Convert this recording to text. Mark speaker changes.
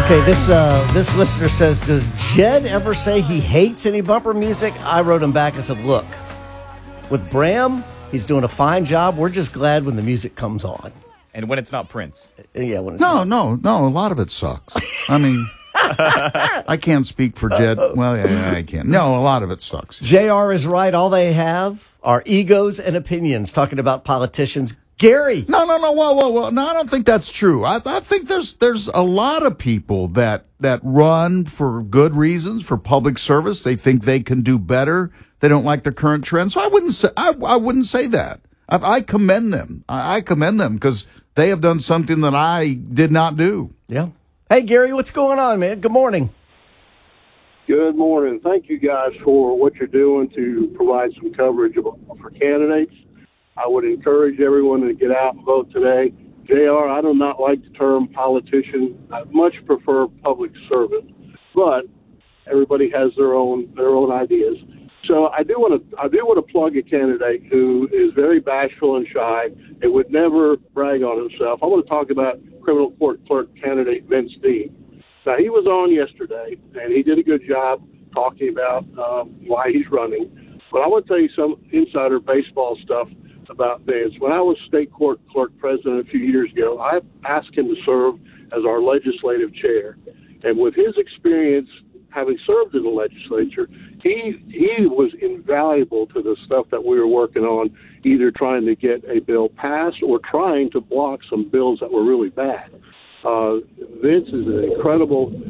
Speaker 1: Okay, this listener says, does Jed ever say he hates any bumper music? I wrote him back and said, look, with Bram, he's doing a fine job. We're just glad when the music comes on.
Speaker 2: And when it's not Prince.
Speaker 1: Yeah, when it's
Speaker 3: No. A lot of it sucks. I mean, I can't speak for Jed. Well, yeah, I can. No, a lot of it sucks.
Speaker 1: JR is right. All they have are egos and opinions talking about politicians. Gary.
Speaker 3: No. Whoa. No, I don't think that's true. I think there's a lot of people that run for good reasons, for public service. They think they can do better. They don't like the current trend. So I wouldn't say that. I commend them. I commend them because they have done something that I did not do.
Speaker 1: Yeah. Hey, Gary, what's going on, man? Good morning.
Speaker 4: Good morning. Thank you guys for what you're doing to provide some coverage for candidates. I would encourage everyone to get out and vote today. JR, I do not like the term politician. I much prefer public servant, but everybody has their own ideas. So I do want to plug a candidate who is very bashful and shy and would never brag on himself. I want to talk about criminal court clerk candidate Vince Dean. Now, he was on yesterday, and he did a good job talking about why he's running. But I want to tell you some insider baseball stuff about Vince. When I was state court clerk president a few years ago, I asked him to serve as our legislative chair. And with his experience having served in the legislature, he was invaluable to the stuff that we were working on, either trying to get a bill passed or trying to block some bills that were really bad. Vince is an incredible